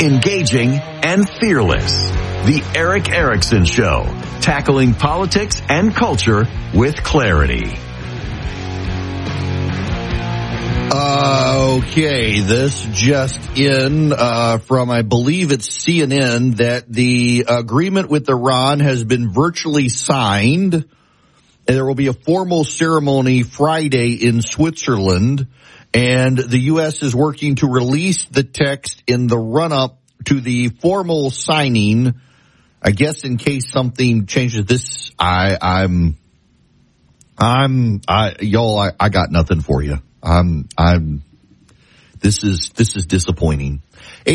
engaging, and fearless. The Eric Erickson Show, tackling politics and culture with clarity. Okay, this just in from, I believe it's CNN, that the agreement with Iran has been virtually signed. And there will be a formal ceremony Friday in Switzerland, and the U.S. is working to release the text in the run-up to the formal signing. I guess in case something changes this, I got nothing for you. This is disappointing.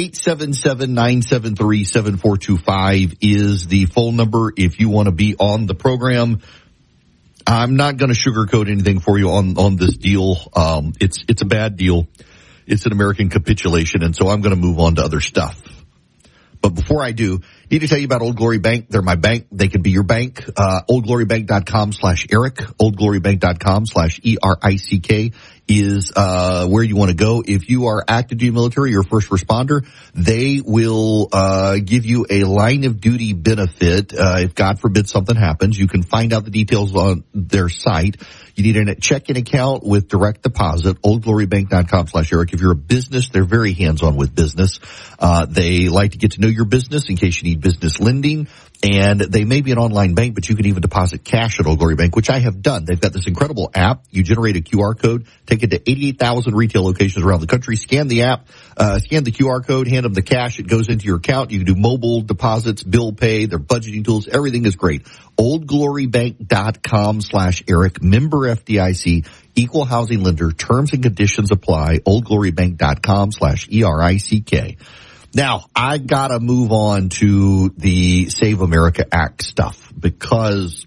877-973-7425 is the phone number if you want to be on the program. I'm not going to sugarcoat anything for you on this deal. It's a bad deal. It's an American capitulation, and so I'm going to move on to other stuff. But before I do, need to tell you about Old Glory Bank. They're my bank. They can be your bank. OldGloryBank.com/Eric. OldGloryBank.com/ERICK is where you want to go. If you are active duty military or first responder, they will give you a line of duty benefit. If God forbid something happens, you can find out the details on their site. You need a checking account with direct deposit, OldGloryBank.com/Eric. If you're a business, they're very hands-on with business. They like to get to know your business in case you need business lending. And they may be an online bank, but you can even deposit cash at Old Glory Bank, which I have done. They've got this incredible app. You generate a QR code, take it to 88,000 retail locations around the country, scan the app, scan the QR code, hand them the cash. It goes into your account. You can do mobile deposits, bill pay, their budgeting tools. Everything is great. OldGloryBank.com/Eric, member FDIC, equal housing lender. Terms and conditions apply. OldGloryBank.com/ERICK. Now, I gotta move on to the Save America Act stuff because,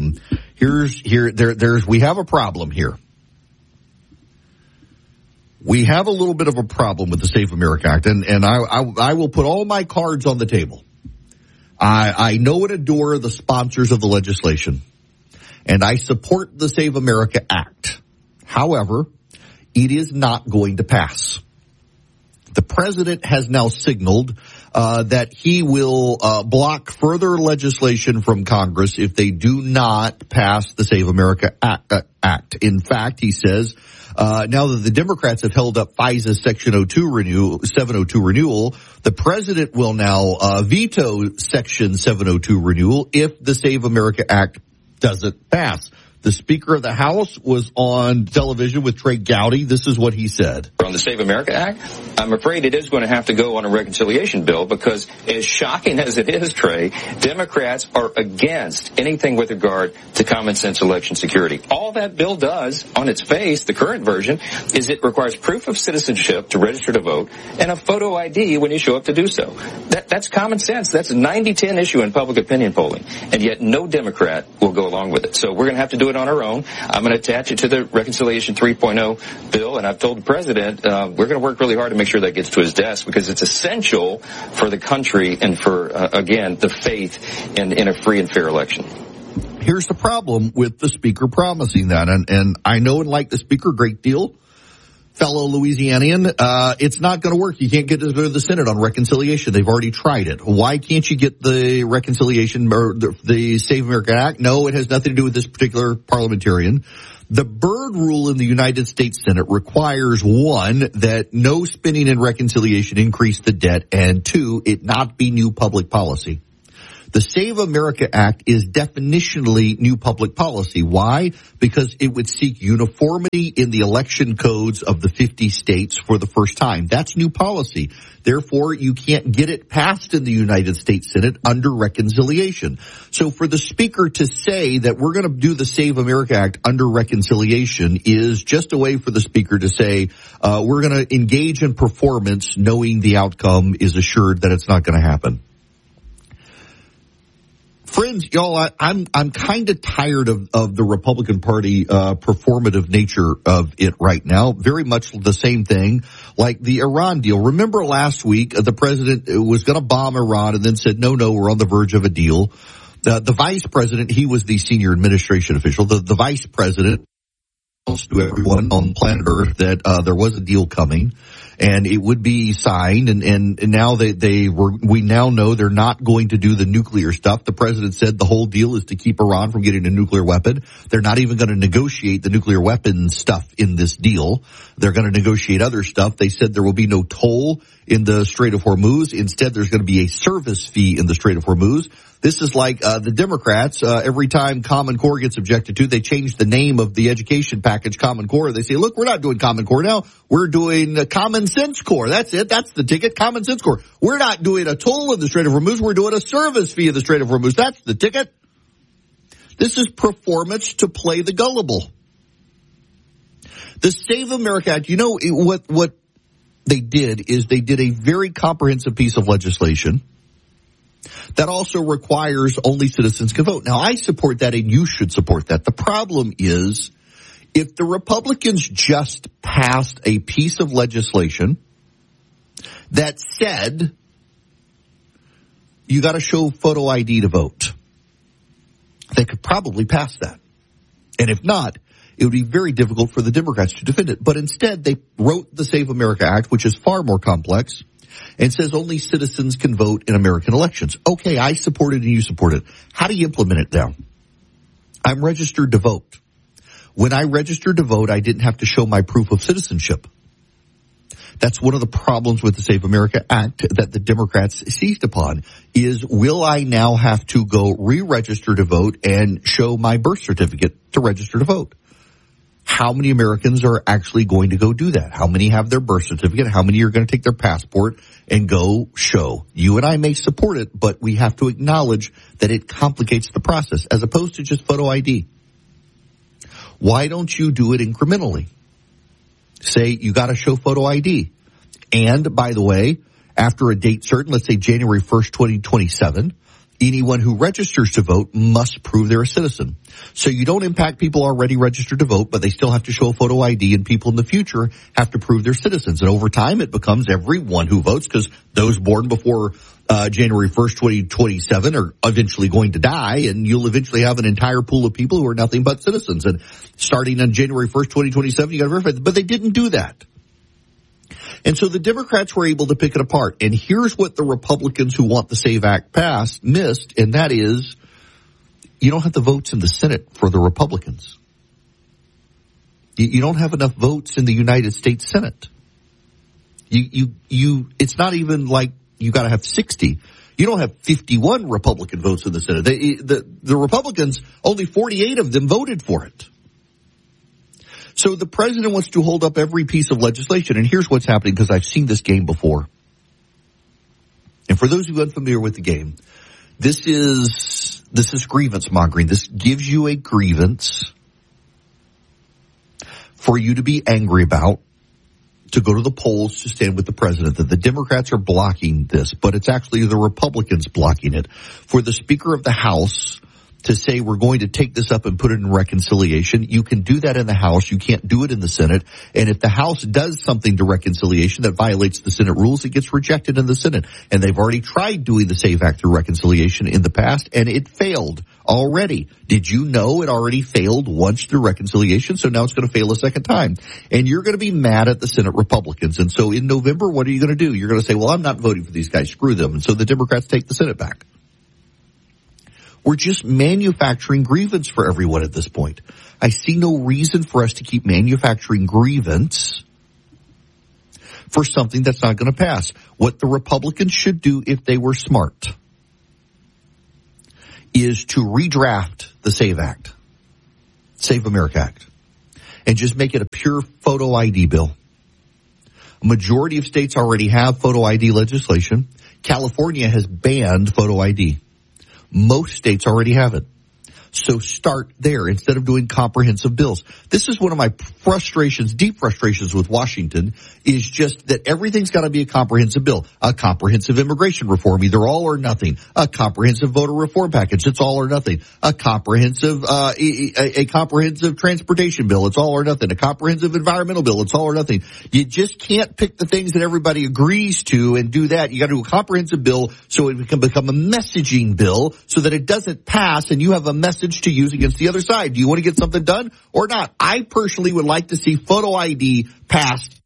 we have a problem here. We have a little bit of a problem with the Save America Act, and I will put all my cards on the table. I know and adore the sponsors of the legislation, and I support the Save America Act. However, it is not going to pass. The president has now signaled that he will block further legislation from Congress if they do not pass the Save America Act. In fact, he says, now that the Democrats have held up FISA's Section 702 renewal, the president will now veto Section 702 renewal if the Save America Act doesn't pass. The Speaker of the House was on television with Trey Gowdy. This is what he said. On the Save America Act, I'm afraid it is going to have to go on a reconciliation bill because as shocking as it is, Trey, Democrats are against anything with regard to common sense election security. All that bill does on its face, the current version, is it requires proof of citizenship to register to vote and a photo ID when you show up to do so. That's common sense. That's a 90-10 issue in public opinion polling. And yet no Democrat will go along with it. So we're going to have to do it on our own. I'm going to attach it to the Reconciliation 3.0 bill, and I've told the president we're going to work really hard to make sure that gets to his desk because it's essential for the country and for, again, the faith in a free and fair election. Here's the problem with the Speaker promising that, and I know and like the Speaker a great deal. Fellow Louisianian, it's not going to work. You can't get to the Senate on reconciliation. They've already tried it. Why can't you get the reconciliation or the Save America Act? No, it has nothing to do with this particular parliamentarian. The Byrd rule in the United States Senate requires, one, that no spending in reconciliation increase the debt, and two, it not be new public policy. The Save America Act is definitionally new public policy. Why? Because it would seek uniformity in the election codes of the 50 states for the first time. That's new policy. Therefore, you can't get it passed in the United States Senate under reconciliation. So for the Speaker to say that we're going to do the Save America Act under reconciliation is just a way for the Speaker to say we're going to engage in performance knowing the outcome is assured that it's not going to happen. Friends, y'all, I'm kind of tired of the Republican Party performative nature of it right now. Very much the same thing like the Iran deal. Remember last week the president was going to bomb Iran and then said, no, we're on the verge of a deal. The vice president, he was the senior administration official. The vice president announced to everyone on planet Earth that there was a deal coming. and it would be signed. And now we now know they're not going to do the nuclear stuff. The president said the whole deal is to keep Iran from getting a nuclear weapon. They're not even going to negotiate the nuclear weapon stuff in this deal. They're going to negotiate other stuff. They said there will be no toll in the Strait of Hormuz. Instead, there's going to be a service fee in the Strait of Hormuz. This is like the Democrats. Every time Common Core gets objected to, they change the name of the education package, Common Core. They say, look, we're not doing Common Core now. We're doing Common Sense Core. That's it. That's the ticket, Common Sense Core. We're not doing a toll in the Strait of Hormuz. We're doing a service fee in the Strait of Hormuz. That's the ticket. This is performance to play the gullible. The Save America Act, you know what they did is they did a very comprehensive piece of legislation that also requires only citizens can vote. Now, I support that, and you should support that. The problem is, if the Republicans just passed a piece of legislation that said you got to show photo ID to vote, they could probably pass that. And if not, it would be very difficult for the Democrats to defend it. But instead, they wrote the Save America Act, which is far more complex, and says only citizens can vote in American elections. Okay, I support it and you support it. How do you implement it now? I'm registered to vote. When I registered to vote, I didn't have to show my proof of citizenship. That's one of the problems with the Save America Act that the Democrats seized upon is, will I now have to go re-register to vote and show my birth certificate to register to vote? How many Americans are actually going to go do that? How many have their birth certificate? How many are going to take their passport and go show? You and I may support it, but we have to acknowledge that it complicates the process as opposed to just photo ID. Why don't you do it incrementally? Say you got to show photo ID. And by the way, after a date certain, let's say January 1st, 2027, anyone who registers to vote must prove they're a citizen. So you don't impact people already registered to vote, but they still have to show a photo ID, and people in the future have to prove they're citizens. And over time, it becomes everyone who votes, because those born before January 1st, 2027 are eventually going to die, and you'll eventually have an entire pool of people who are nothing but citizens. And starting on January 1st, 2027, you got to verify that. But they didn't do that. And so the Democrats were able to pick it apart. And here's what the Republicans who want the SAVE Act passed missed, and that is you don't have the votes in the Senate for the Republicans. You don't have enough votes in the United States Senate. It's not even like you got to have 60. You don't have 51 Republican votes in the Senate. The Republicans, only 48 of them voted for it. So the president wants to hold up every piece of legislation, and here's what's happening, because I've seen this game before. And for those who are unfamiliar with the game, this is grievance mongering. This gives you a grievance for you to be angry about, to go to the polls to stand with the president. That the Democrats are blocking this, but it's actually the Republicans blocking it. For the Speaker of the House to say we're going to take this up and put it in reconciliation, you can do that in the House. You can't do it in the Senate. And if the House does something to reconciliation that violates the Senate rules, it gets rejected in the Senate. And they've already tried doing the SAVE Act through reconciliation in the past, and it failed already. Did you know it already failed once through reconciliation? So now it's going to fail a second time. And you're going to be mad at the Senate Republicans. And so in November, what are you going to do? You're going to say, well, I'm not voting for these guys. Screw them. And so the Democrats take the Senate back. We're just manufacturing grievance for everyone at this point. I see no reason for us to keep manufacturing grievance for something that's not going to pass. What the Republicans should do, if they were smart, is to redraft the SAVE Act, Save America Act, and just make it a pure photo ID bill. A majority of states already have photo ID legislation. California has banned photo ID. Most states already have it. So start there instead of doing comprehensive bills. This is one of my frustrations, deep frustrations with Washington, is just that everything's got to be a comprehensive bill. A comprehensive immigration reform, either all or nothing. A comprehensive voter reform package, it's all or nothing. A comprehensive transportation bill, it's all or nothing. A comprehensive environmental bill, it's all or nothing. You just can't pick the things that everybody agrees to and do that. You got to do a comprehensive bill so it can become a messaging bill so that it doesn't pass and you have a message to use against the other side. Do you want to get something done or not? I personally would like to see photo ID passed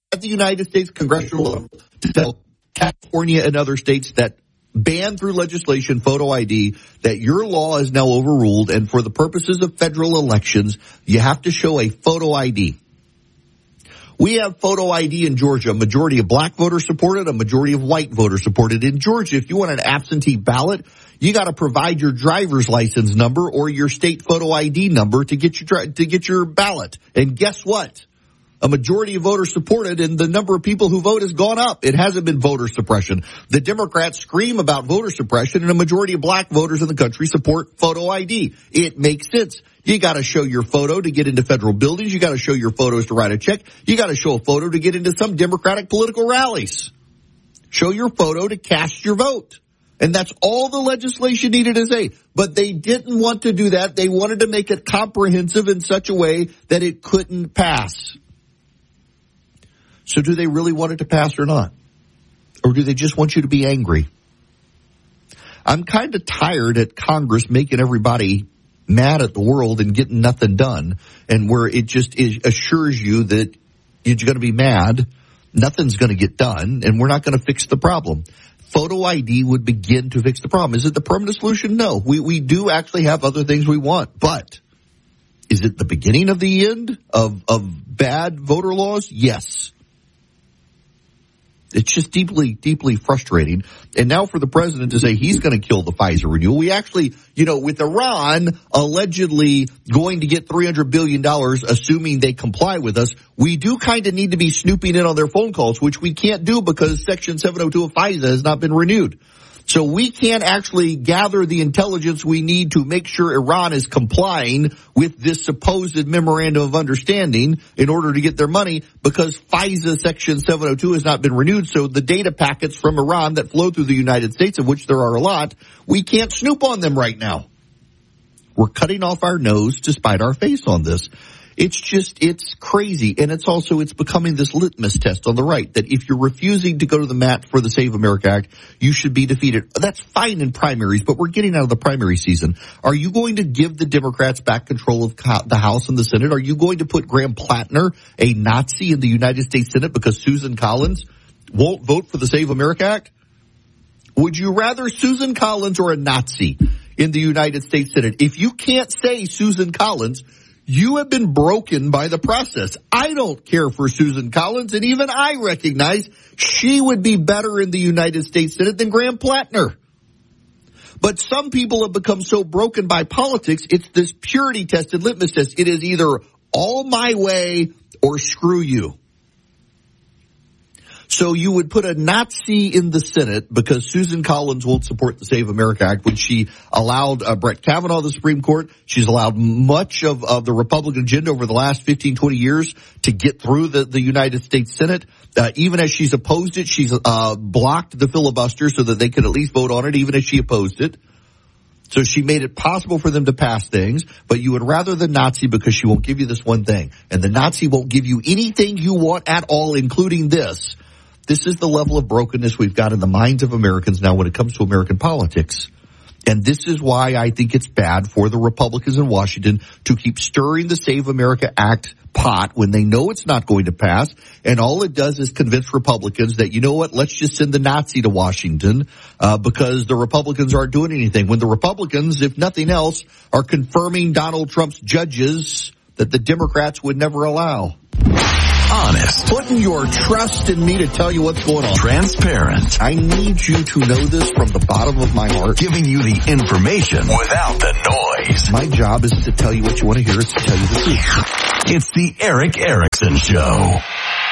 at the United States congressional level to tell California and other states that ban through legislation photo ID, that your law is now overruled, and for the purposes of federal elections, you have to show a photo ID. We have photo ID in Georgia. A majority of black voters support it. A majority of white voters support it. In Georgia, if you want an absentee ballot, you got to provide your driver's license number or your state photo ID number to get your ballot. And guess what? A majority of voters support it, and the number of people who vote has gone up. It hasn't been voter suppression. The Democrats scream about voter suppression, and a majority of black voters in the country support photo ID. It makes sense. You got to show your photo to get into federal buildings. You got to show your photos to write a check. You got to show a photo to get into some Democratic political rallies. Show your photo to cast your vote. And that's all the legislation needed to say. But they didn't want to do that. They wanted to make it comprehensive in such a way that it couldn't pass. So do they really want it to pass or not? Or do they just want you to be angry? I'm kind of tired at Congress making everybody mad at the world and getting nothing done, and where it just assures you that you're going to be mad, nothing's going to get done, and we're not going to fix the problem. Photo ID would begin to fix the problem. Is it the permanent solution? No. We do actually have other things we want, but is it the beginning of the end of bad voter laws? Yes. It's just deeply, deeply frustrating. And now for the president to say he's going to kill the FISA renewal. We actually, with Iran allegedly going to get $300 billion, assuming they comply with us, we do kind of need to be snooping in on their phone calls, which we can't do because Section 702 of FISA has not been renewed. So we can't actually gather the intelligence we need to make sure Iran is complying with this supposed memorandum of understanding in order to get their money, because FISA Section 702 has not been renewed. So the data packets from Iran that flow through the United States, of which there are a lot, we can't snoop on them right now. We're cutting off our nose to spite our face on this. It's crazy. And it's becoming this litmus test on the right that if you're refusing to go to the mat for the Save America Act, you should be defeated. That's fine in primaries, but we're getting out of the primary season. Are you going to give the Democrats back control of the House and the Senate? Are you going to put Graham Plattner, a Nazi, in the United States Senate because Susan Collins won't vote for the Save America Act? Would you rather Susan Collins or a Nazi in the United States Senate? If you can't say Susan Collins, you have been broken by the process. I don't care for Susan Collins, and even I recognize she would be better in the United States Senate than Graham Plattner. But some people have become so broken by politics, it's this purity-tested litmus test. It is either all my way or screw you. So you would put a Nazi in the Senate because Susan Collins won't support the Save America Act when she allowed Brett Kavanaugh the Supreme Court. She's allowed much of the Republican agenda over the last 15, 20 years to get through the United States Senate. Even as she's opposed it, she's blocked the filibuster so that they could at least vote on it, even as she opposed it. So she made it possible for them to pass things, but you would rather the Nazi because she won't give you this one thing. And the Nazi won't give you anything you want at all, including this. This is the level of brokenness we've got in the minds of Americans now when it comes to American politics. And this is why I think it's bad for the Republicans in Washington to keep stirring the Save America Act pot when they know it's not going to pass. And all it does is convince Republicans that, you know what, let's just send the Nazi to Washington because the Republicans aren't doing anything. When the Republicans, if nothing else, are confirming Donald Trump's judges that the Democrats would never allow. Honest. Putting your trust in me to tell you what's going on. Transparent. I need you to know this from the bottom of my heart. Giving you the information without the noise. My job is to tell you what you want to hear. It's to tell you the truth. It's the Erick Erickson Show.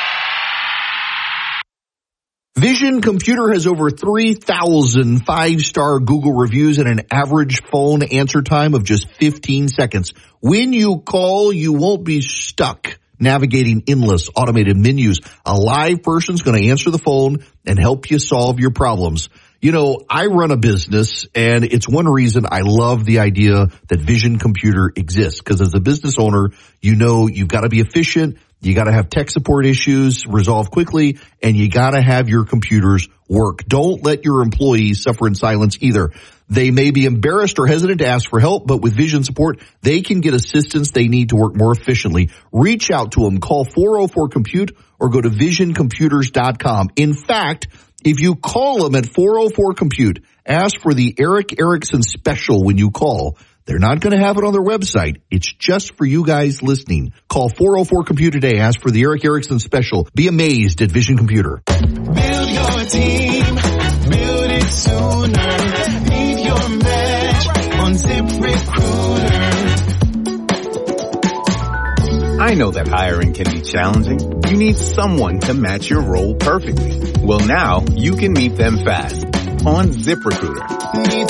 Vision Computer has over 3,000 five-star Google reviews and an average phone answer time of just 15 seconds. When you call, you won't be stuck navigating endless automated menus. A live person's going to answer the phone and help you solve your problems. You know, I run a business, and it's one reason I love the idea that Vision Computer exists. Because as a business owner, you know you've got to be efficient, you got to have tech support issues resolved quickly, and you got to have your computers work. Don't let your employees suffer in silence either. They may be embarrassed or hesitant to ask for help, but with Vision support, they can get assistance they need to work more efficiently. Reach out to them. Call 404-COMPUTE or go to visioncomputers.com. In fact, if you call them at 404-COMPUTE, ask for the Eric Erickson special when you call. They're not going to have it on their website. It's just for you guys listening. Call 404-COMPUTE today. Ask for the Eric Erickson special. Be amazed at Vision Computer. Build your team. Build it sooner. Leave your match on ZipRecruiter. I know that hiring can be challenging. You need someone to match your role perfectly. Well, now you can meet them fast on ZipRecruiter.